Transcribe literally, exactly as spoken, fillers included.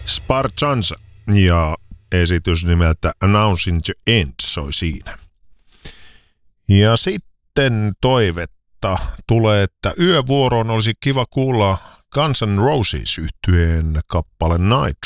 Spartanza ja esitys nimeltä Announcing the End soi siinä. Ja sitten toivetta tulee, että yövuoroon olisi kiva kuulla Guns N' Roses -yhtyeen kappale Night